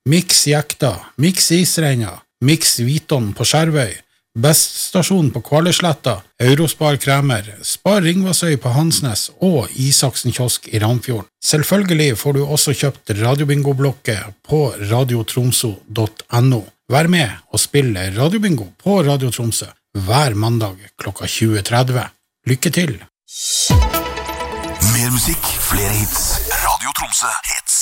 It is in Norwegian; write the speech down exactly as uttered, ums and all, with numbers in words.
Mix Jekta, Mix Isreina, Mix Viton på Skjervøy, Best Stasjon på Kvaløysletta, Eurospar Kremer, Spar Ringvassøy på Hansnes og Isaksen kiosk i Ramfjorden. Selvfølgelig får du også kjøpt radiobingo-blokket på radiotromso punktum no. Vær med og spille radiobingo på Radio Tromsø hver mandag klokka tjue tretti. Lykke til! Mer musikk, flere hits. Radio Tromsø hits.